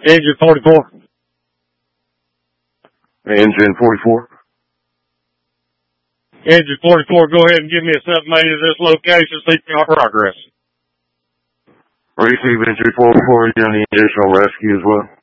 Engine 44. Engine 44. Engine 44, go ahead and give me a submated at this location, CPR progress. Receive Engine 44, you need additional rescue as well?